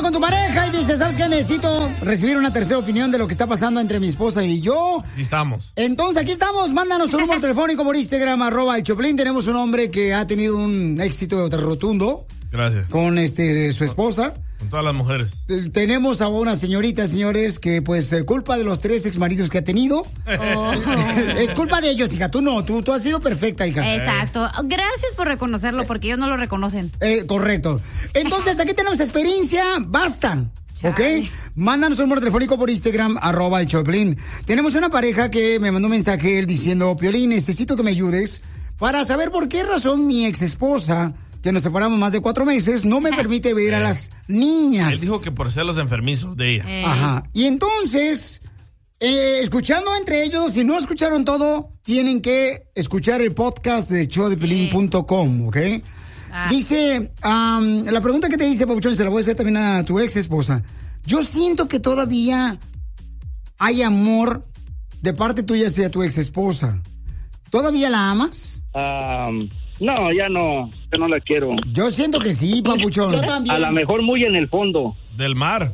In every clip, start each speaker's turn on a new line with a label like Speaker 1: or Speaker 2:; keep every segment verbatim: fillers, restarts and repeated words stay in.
Speaker 1: con tu pareja y dices, ¿sabes qué? Necesito recibir una tercera opinión de lo que está pasando entre mi esposa y yo.
Speaker 2: Aquí estamos.
Speaker 1: Entonces, aquí estamos. Mándanos tu número telefónico por Instagram, arroba el Choplin. Tenemos un hombre que ha tenido un éxito rotundo.
Speaker 2: Gracias.
Speaker 1: Con este su esposa.
Speaker 2: Con todas las mujeres.
Speaker 1: Tenemos a una señorita, señores, que pues eh, culpa de los tres exmaridos que ha tenido. Oh. Es culpa de ellos, hija. Tú no, tú, tú has sido perfecta, hija.
Speaker 3: Exacto. Gracias por reconocerlo, porque ellos no lo reconocen.
Speaker 1: Eh, correcto. Entonces, aquí tenemos experiencia. Basta. ¿Ok? Mándanos un número telefónico por Instagram, arroba el Choplin. Tenemos una pareja que me mandó un mensaje él diciendo, Piolín, necesito que me ayudes para saber por qué razón mi ex esposa, que nos separamos más de cuatro meses, no me permite ver eh. a las niñas.
Speaker 2: Él dijo que por ser los enfermizos de ella.
Speaker 1: Eh. Ajá. Y entonces, eh, escuchando entre ellos, si no escucharon todo, tienen que escuchar el podcast de show de piolín punto com, ¿ok? Ah. Dice, um, la pregunta que te hice, Papuchón, se la voy a hacer también a tu ex esposa. Yo siento que todavía hay amor de parte tuya hacia tu ex esposa. ¿Todavía la amas?
Speaker 4: Um... No, ya no, yo no la quiero.
Speaker 1: Yo siento que sí, Papuchón.
Speaker 4: Yo también. A lo mejor muy en el fondo.
Speaker 2: Del mar.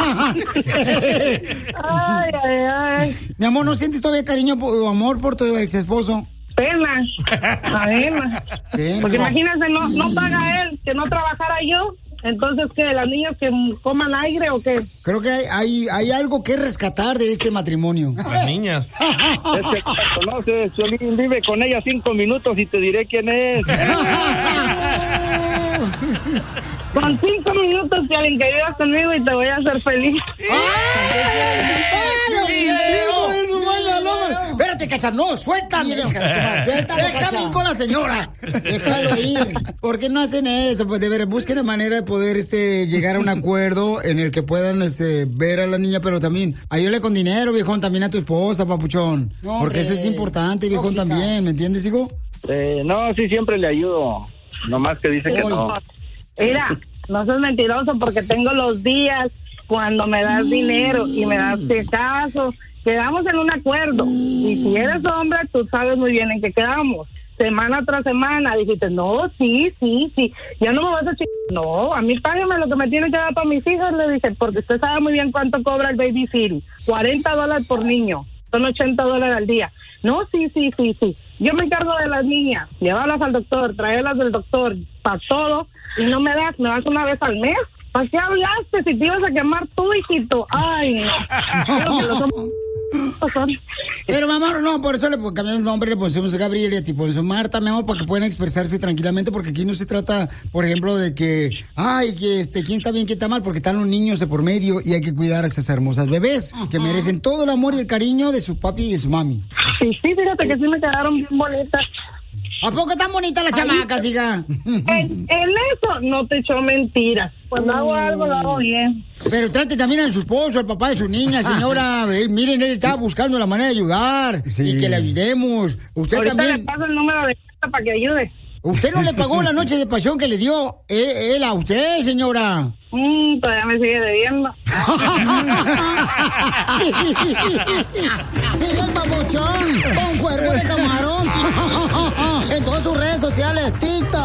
Speaker 5: Ay, ay, ay.
Speaker 1: Mi amor, ¿no sientes todavía cariño o amor por tu ex esposo?
Speaker 5: Pena. Pena. Porque imagínate, no, no paga él, que no trabajara yo. Entonces, ¿qué? ¿Las niñas que coman aire o qué?
Speaker 1: Creo que hay, hay, hay algo que rescatar de este matrimonio.
Speaker 2: Las niñas.
Speaker 4: Es que conoces, Piolín, vive con ella cinco minutos y te diré quién es.
Speaker 5: Con cinco minutos, Piolín, que vivas conmigo y te voy a hacer feliz.
Speaker 1: ¡Ay! Espérate, Cacha, no, suéltame. Déjame ir con la señora. Déjalo ir. ¿Por qué no hacen eso? Pues de ver, busquen la manera de poder este, llegar a un acuerdo en el que puedan este, ver a la niña, pero también ayúdale con dinero, viejón, también a tu esposa, papuchón. No, porque eso es importante, viejón, no, también, ¿me entiendes, hijo?
Speaker 4: Eh, no, sí, siempre le ayudo. Nomás que dice Oy. que no.
Speaker 5: Mira, no seas mentiroso porque tengo los días cuando me das dinero y me das caso. Quedamos en un acuerdo. Y si eres hombre, tú sabes muy bien en qué quedamos. Semana tras semana dijiste, no, sí, sí, sí. Ya no me vas a decir, no, a mí págame lo que me tiene que dar para mis hijos. Le dije, porque usted sabe muy bien cuánto cobra el baby city. cuarenta dólares por niño. Son ochenta dólares al día. No, sí, sí, sí, sí. Yo me encargo de las niñas. Llevarlas al doctor, traerlas del doctor, para todo. Y no me das, me das una vez al mes. ¿Para qué hablaste si te ibas a quemar tú, hijito? Ay, no.
Speaker 1: Pero, mamá, no, por eso le cambiamos el nombre, le pusimos a Gabriel y a ti pusimos Marta, mi amor, para que puedan expresarse tranquilamente, porque aquí no se trata, por ejemplo, de que, ay, que este, quién está bien, quién está mal, porque están los niños de por medio y hay que cuidar a esas hermosas bebés, uh-huh, que merecen todo el amor y el cariño de su papi y de su mami.
Speaker 5: Sí, sí, fíjate que sí me quedaron bien bonitas.
Speaker 1: ¿A poco tan bonita la chamaca, hija?
Speaker 5: En, en eso no te echo mentiras. Cuando uh, hago algo, lo hago bien.
Speaker 1: Pero trate también a su esposo, al papá de su niña, señora. Eh, miren, él está buscando la manera de ayudar, sí, y que le ayudemos. Usted
Speaker 5: ahorita
Speaker 1: también.
Speaker 5: Le paso el número de casa para que ayude.
Speaker 1: ¿Usted no le pagó la noche de pasión que le dio eh, él a usted, señora?
Speaker 5: Mm, todavía me sigue debiendo.
Speaker 6: Sigue el Papuchón con cuerpo de camarón en todas sus redes sociales, TikTok,